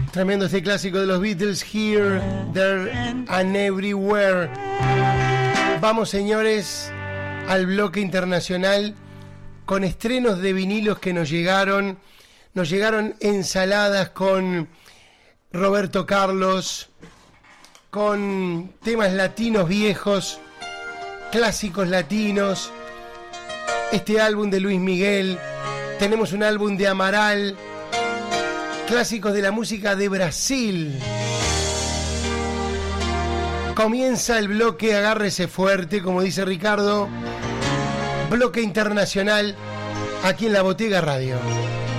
Tremendo este clásico de los Beatles, Here, There and Everywhere. Vamos, señores, al bloque internacional con estrenos de vinilos que nos llegaron. Nos llegaron ensaladas con Roberto Carlos, con temas latinos viejos, clásicos latinos. Este álbum de Luis Miguel, tenemos un álbum de Amaral, clásicos de la música de Brasil. Comienza el bloque, agárrese fuerte, como dice Ricardo. Bloque internacional, aquí en La Botega Radio.